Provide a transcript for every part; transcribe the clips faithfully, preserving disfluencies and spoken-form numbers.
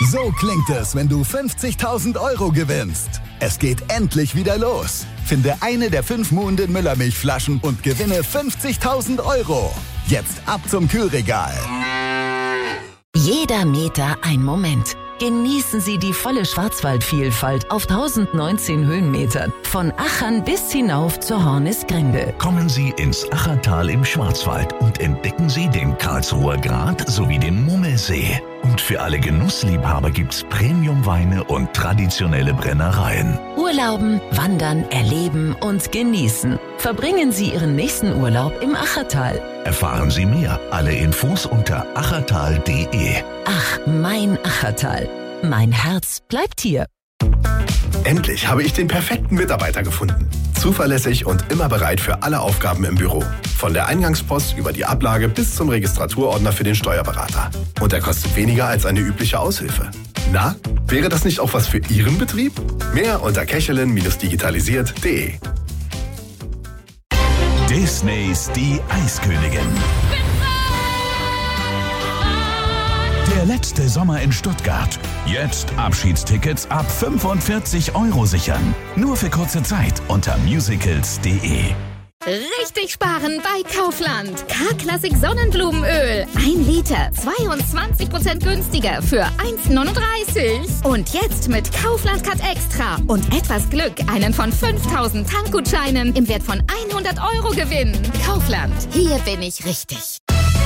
So klingt es, wenn du fünfzigtausend Euro gewinnst. Es geht endlich wieder los. Finde eine der fünf Muhnden Müllermilchflaschen und gewinne fünfzigtausend Euro. Jetzt ab zum Kühlregal. Jeder Meter ein Moment. Genießen Sie die volle Schwarzwaldvielfalt auf tausendneunzehn Höhenmetern. Von Achern bis hinauf zur Hornisgrinde. Kommen Sie ins Achertal im Schwarzwald und entdecken Sie den Karlsruher Grat sowie den Mummelsee. Und für alle Genussliebhaber gibt's Premiumweine und traditionelle Brennereien. Urlauben, wandern, erleben und genießen. Verbringen Sie Ihren nächsten Urlaub im Achertal. Erfahren Sie mehr. Alle Infos unter achertal punkt de. Ach, mein Achertal. Mein Herz bleibt hier. Endlich habe ich den perfekten Mitarbeiter gefunden. Zuverlässig und immer bereit für alle Aufgaben im Büro. Von der Eingangspost über die Ablage bis zum Registraturordner für den Steuerberater. Und er kostet weniger als eine übliche Aushilfe. Na, wäre das nicht auch was für Ihren Betrieb? Mehr unter kechelin digitalisiert punkt de. Disneys Die Eiskönigin. Der letzte Sommer in Stuttgart. Jetzt Abschiedstickets ab fünfundvierzig Euro sichern. Nur für kurze Zeit unter musicals punkt de. Richtig sparen bei Kaufland. K-Klassik Sonnenblumenöl. Ein Liter, zweiundzwanzig Prozent günstiger für eins neununddreißig. Und jetzt mit Kaufland Cut Extra und etwas Glück einen von fünftausend Tankgutscheinen im Wert von hundert Euro gewinnen. Kaufland, hier bin ich richtig.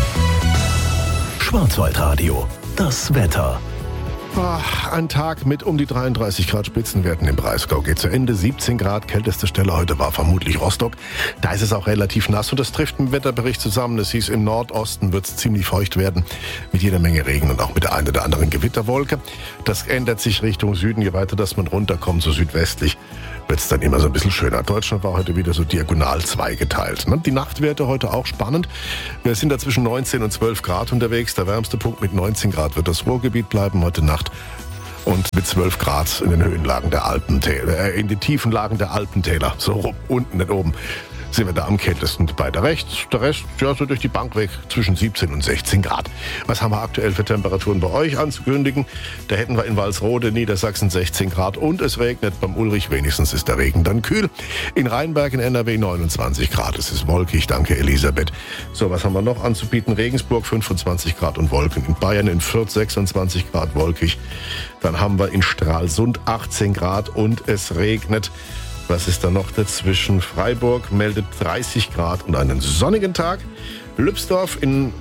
Schwarzwaldradio, das Wetter. Ach, ein Tag mit um die dreiunddreißig Grad Spitzenwerten im Breisgau geht zu Ende. siebzehn Grad, kälteste Stelle heute war vermutlich Rostock. Da ist es auch relativ nass und das trifft im Wetterbericht zusammen. Es hieß, im Nordosten wird es ziemlich feucht werden mit jeder Menge Regen und auch mit der einen oder anderen Gewitterwolke. Das ändert sich Richtung Süden, je weiter dass man runterkommt, so südwestlich wird es dann immer so ein bisschen schöner. Deutschland war heute wieder so diagonal zweigeteilt. Die Nachtwerte heute auch spannend. Wir sind da zwischen neunzehn und zwölf Grad unterwegs. Der wärmste Punkt mit neunzehn Grad wird das Ruhrgebiet bleiben heute Nacht. Und mit zwölf Grad in den Höhenlagen der Alpentäler, äh, in den tiefen Lagen der Alpentäler, so rum, unten, nicht oben, sind wir da am kältesten. Beide rechts, der Rest, ja, so durch die Bank weg, zwischen siebzehn und sechzehn Grad. Was haben wir aktuell für Temperaturen bei euch anzukündigen? Da hätten wir in Walsrode, Niedersachsen sechzehn Grad und es regnet. Beim Ulrich wenigstens ist der Regen dann kühl. In Rheinberg in N R W neunundzwanzig Grad. Es ist wolkig, danke Elisabeth. So, was haben wir noch anzubieten? Regensburg fünfundzwanzig Grad und Wolken. In Bayern in Fürth sechsundzwanzig Grad wolkig. Dann haben wir in Stralsund achtzehn Grad und es regnet. Was ist da noch dazwischen? Freiburg meldet dreißig Grad und einen sonnigen Tag. Lübsdorf in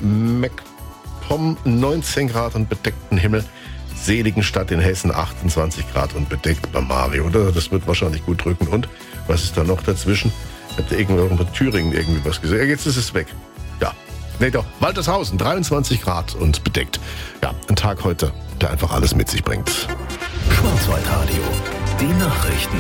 MacPom neunzehn Grad und bedeckten Himmel. Seligenstadt in Hessen achtundzwanzig Grad und bedeckt bei Mario. Das wird wahrscheinlich gut drücken. Und was ist da noch dazwischen? Habt ihr irgendwo bei Thüringen irgendwie was gesehen? Jetzt ist es weg. Ja, nee doch. Waltershausen dreiundzwanzig Grad und bedeckt. Ja, ein Tag heute, der einfach alles mit sich bringt. Schwarzwaldradio, die Nachrichten.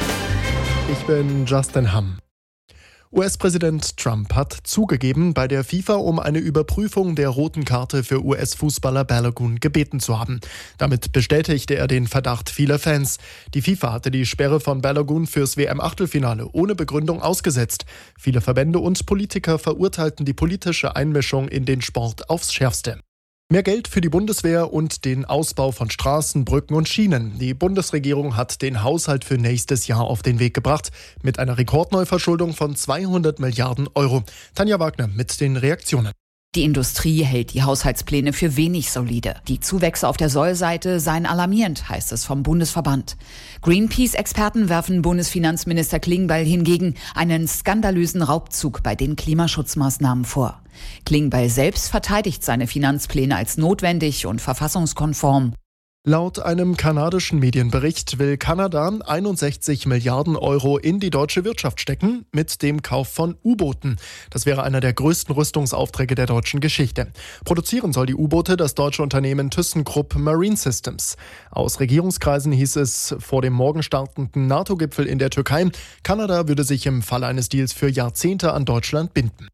Ich bin Justin Hamm. U S-Präsident Trump hat zugegeben, bei der FIFA um eine Überprüfung der roten Karte für U S-Fußballer Balogun gebeten zu haben. Damit bestätigte er den Verdacht vieler Fans. Die FIFA hatte die Sperre von Balogun fürs W M-Achtelfinale ohne Begründung ausgesetzt. Viele Verbände und Politiker verurteilten die politische Einmischung in den Sport aufs Schärfste. Mehr Geld für die Bundeswehr und den Ausbau von Straßen, Brücken und Schienen. Die Bundesregierung hat den Haushalt für nächstes Jahr auf den Weg gebracht. Mit einer Rekordneuverschuldung von zweihundert Milliarden Euro. Tanja Wagner mit den Reaktionen. Die Industrie hält die Haushaltspläne für wenig solide. Die Zuwächse auf der Sollseite seien alarmierend, heißt es vom Bundesverband. Greenpeace-Experten werfen Bundesfinanzminister Klingbeil hingegen einen skandalösen Raubzug bei den Klimaschutzmaßnahmen vor. Klingbeil selbst verteidigt seine Finanzpläne als notwendig und verfassungskonform. Laut einem kanadischen Medienbericht will Kanada einundsechzig Milliarden Euro in die deutsche Wirtschaft stecken mit dem Kauf von U-Booten. Das wäre einer der größten Rüstungsaufträge der deutschen Geschichte. Produzieren soll die U-Boote das deutsche Unternehmen ThyssenKrupp Marine Systems. Aus Regierungskreisen hieß es vor dem morgen startenden NATO-Gipfel in der Türkei, Kanada würde sich im Fall eines Deals für Jahrzehnte an Deutschland binden.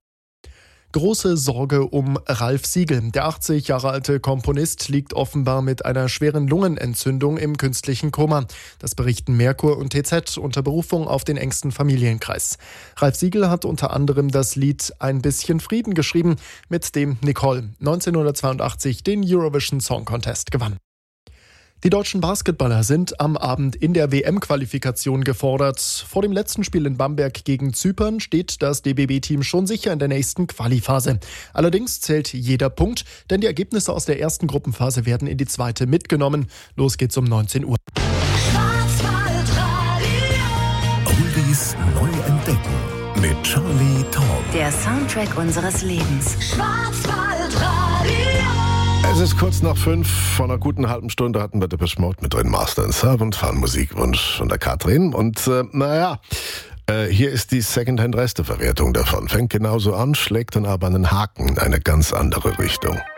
Große Sorge um Ralf Siegel. Der achtzig Jahre alte Komponist liegt offenbar mit einer schweren Lungenentzündung im künstlichen Koma. Das berichten Merkur und T Z unter Berufung auf den engsten Familienkreis. Ralf Siegel hat unter anderem das Lied Ein bisschen Frieden geschrieben, mit dem Nicole neunzehnhundertzweiundachtzig den Eurovision Song Contest gewann. Die deutschen Basketballer sind am Abend in der W M-Qualifikation gefordert. Vor dem letzten Spiel in Bamberg gegen Zypern steht das D B B-Team schon sicher in der nächsten Qualiphase. Allerdings zählt jeder Punkt, denn die Ergebnisse aus der ersten Gruppenphase werden in die zweite mitgenommen. Los geht's um neunzehn Uhr. Oldies neu entdecken mit Charlie Tom. Der Soundtrack unseres Lebens. Es ist kurz nach fünf. Vor einer guten halben Stunde hatten wir Depeche Mode mit drin, Master and Servant, war ein Musikwunsch von der Katrin. Und äh, naja, äh, hier ist die Secondhand-Resteverwertung davon. Fängt genauso an, schlägt dann aber einen Haken in eine ganz andere Richtung.